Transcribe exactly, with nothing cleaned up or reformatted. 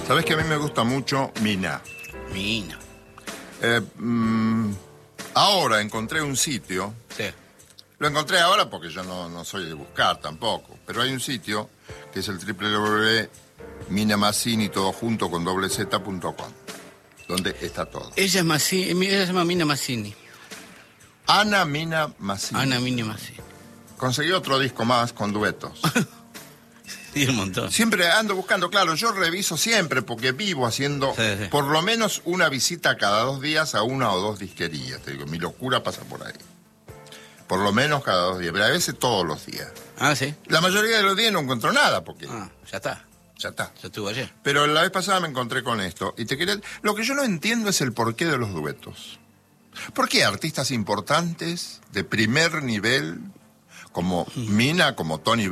Sabés que a mí me gusta mucho Mina. Mina. Eh, mmm, ahora encontré un sitio. Sí. Lo encontré ahora porque yo no, no soy de buscar tampoco. Pero hay un sitio que es el doble u doble u doble u punto mina mazzini, todo junto con doble z punto com, donde está todo. Ella es Mazzini, ella se llama Mina Mazzini. Ana Mina Mazzini. Ana Mina Mazzini. Conseguí otro disco más con duetos. Sí, un montón. Siempre ando buscando, claro, yo reviso siempre porque vivo haciendo Sí, sí. por lo menos una visita cada dos días a una o dos disquerías. Te digo, mi locura pasa por ahí. Por lo menos cada dos días, pero a veces todos los días. Ah, sí. La mayoría de los días no encuentro nada porque Ah, ya está. ya está. Ya estuvo ayer. Pero la vez pasada me encontré con esto y te quería... Lo que yo no entiendo es el porqué de los duetos. ¿Por qué artistas importantes de primer nivel como Mina, como Tony